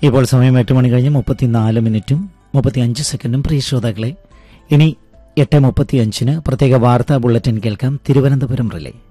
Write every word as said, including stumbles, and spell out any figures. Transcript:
ഇപ്പോൾ സമയം എട്ട് മണി കഴിഞ്ഞ് മുപ്പത്തിനാല് മിനിറ്റും മുപ്പത്തി അഞ്ച് സെക്കൻഡും. പ്രിയ ശ്രോതാക്കളെ, ഇനി എട്ട് മുപ്പത്തി അഞ്ചിന് പ്രത്യേക വാർത്താ ബുള്ളറ്റിൻ കേൾക്കാം. തിരുവനന്തപുരം റിലേ.